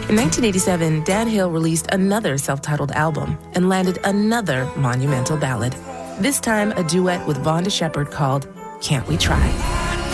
In 1987, Dan Hill released another self-titled album and landed another monumental ballad. This time, a duet with Vonda Shepard called Can't We Try?